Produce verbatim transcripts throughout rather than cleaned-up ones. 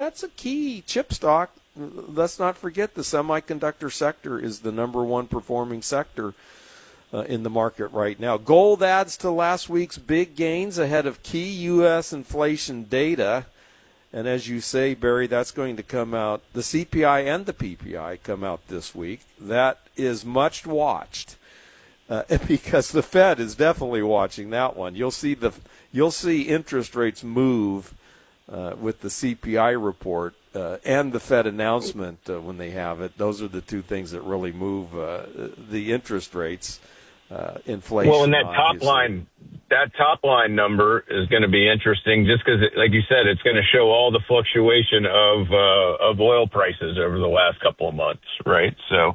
that's a key chip stock. Let's not forget the semiconductor sector is the number one performing sector uh, in the market right now. Gold adds to last week's big gains ahead of key U S inflation data. And as you say, Barry, that's going to come out. The C P I and the P P I come out this week. That is much watched uh, because the Fed is definitely watching that one. You'll see the you'll see interest rates move uh, with the C P I report uh, and the Fed announcement uh, when they have it. Those are the two things that really move uh, the interest rates. Uh, inflation. Well, and that obviously. top line, that top line number is going to be interesting, just because, like you said, it's going to show all the fluctuation of uh, of oil prices over the last couple of months, right? So,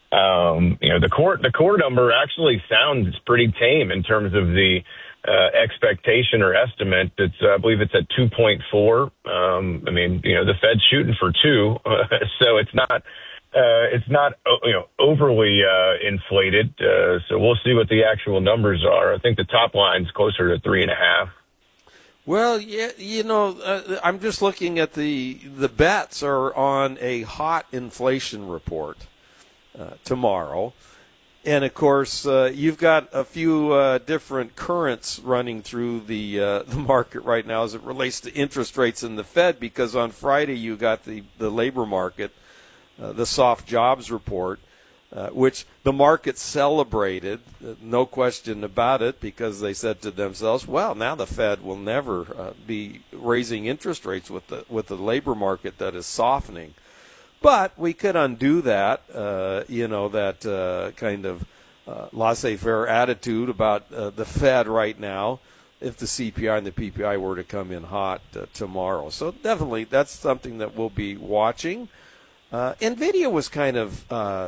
um, you know, the core the core number actually sounds pretty tame in terms of the uh, expectation or estimate. It's uh, I believe it's at two point four. Um, I mean, you know, the Fed's shooting for two, so it's not. Uh, it's not, you know, overly uh, inflated, uh, so we'll see what the actual numbers are. I think the top line's closer to three and a half. Well, yeah, you know, uh, I'm just looking at the the bets are on a hot inflation report uh, tomorrow, and of course uh, you've got a few uh, different currents running through the uh, the market right now as it relates to interest rates in the Fed, because on Friday you got the the labor market. Uh, the soft jobs report, uh, which the market celebrated, uh, no question about it, because they said to themselves, well, now the Fed will never uh, be raising interest rates with the with the labor market that is softening. But we could undo that, uh, you know, that uh, kind of uh, laissez-faire attitude about uh, the Fed right now if the C P I and the P P I were to come in hot uh, tomorrow. So definitely that's something that we'll be watching. Uh, NVIDIA was kind of uh,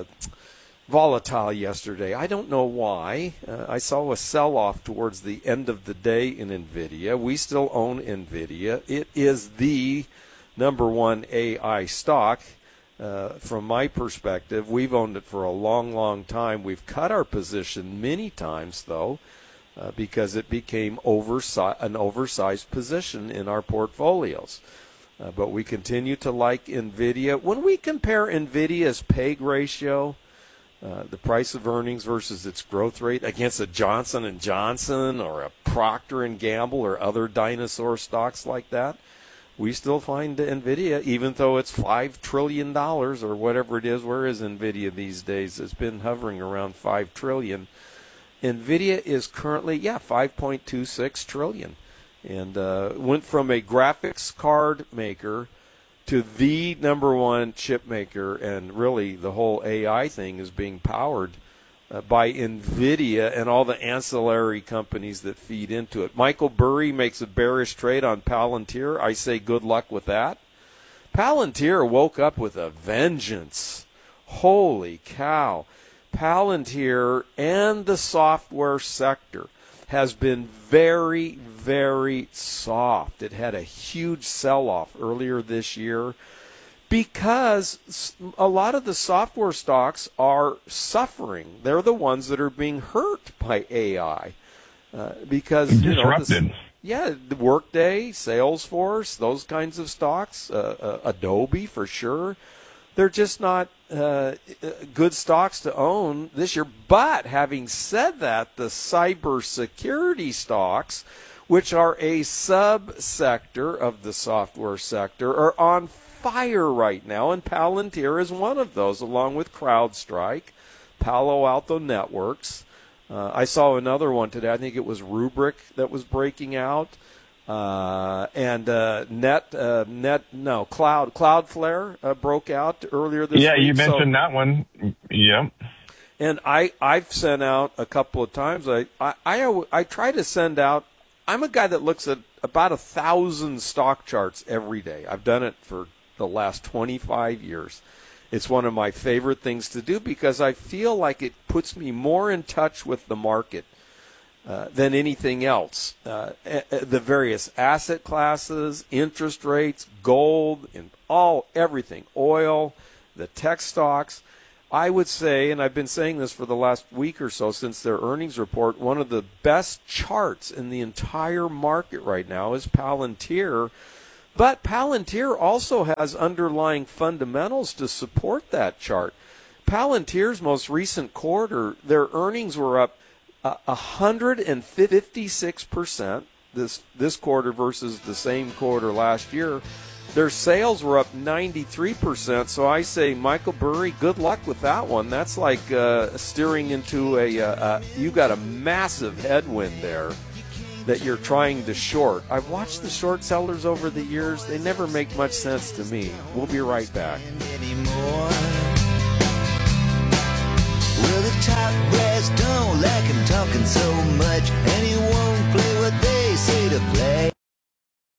volatile yesterday. I don't know why. Uh, I saw a sell-off towards the end of the day in NVIDIA. We still own NVIDIA. It is the number one A I stock. Uh, from my perspective, we've owned it for a long, long time. We've cut our position many times, though, uh, because it became oversized, an oversized position in our portfolios. Uh, but we continue to like NVIDIA. When we compare NVIDIA's P E G ratio, uh, the price of earnings versus its growth rate, against a Johnson and Johnson or a Procter and Gamble or other dinosaur stocks like that, we still find NVIDIA, even though it's five trillion dollars or whatever it is. Where is NVIDIA these days? It's been hovering around five trillion dollars. NVIDIA is currently, yeah, five point two six trillion dollars. And uh, went from a graphics card maker to the number one chip maker, and really the whole A I thing is being powered uh, by NVIDIA and all the ancillary companies that feed into it. Michael Burry makes a bearish trade on Palantir. I say good luck with that. Palantir woke up with a vengeance. Holy cow. Palantir and the software sector has been very, very soft. It had a huge sell-off earlier this year because a lot of the software stocks are suffering. They're the ones that are being hurt by A I uh, because disrupted. You know, the, yeah, the Workday, Salesforce, those kinds of stocks, uh, uh, Adobe for sure. They're just not uh, good stocks to own this year. But having said that, the cybersecurity stocks, which are a subsector of the software sector, are on fire right now. And Palantir is one of those, along with CrowdStrike, Palo Alto Networks. Uh, I saw another one today. I think it was Rubrik that was breaking out. Uh, and uh, Net, uh, Net, no, Cloud, Cloudflare uh, broke out earlier this yeah, week. Yeah, you mentioned so, that one. Yep. And I, I've sent out a couple of times. I, I, I, I try to send out. I'm a guy that looks at about a thousand stock charts every day. I've done it for the last twenty-five years. It's one of my favorite things to do because I feel like it puts me more in touch with the market Uh, than anything else. Uh, the various asset classes, interest rates, gold, and all, everything, oil, the tech stocks. I would say, and I've been saying this for the last week or so since their earnings report, one of the best charts in the entire market right now is Palantir But Palantir also has underlying fundamentals to support that chart. Palantir's most recent quarter, their earnings were up uh, one hundred fifty-six percent this this quarter versus the same quarter last year. Their sales were up ninety-three percent, so I say, Michael Burry, good luck with that one. That's like uh, steering into a, uh, uh, you got a massive headwind there that you're trying to short. I've watched the short sellers over the years. They never make much sense to me. We'll be right back. Well, the top brass don't like him talking so much, and he won't play what they say to play.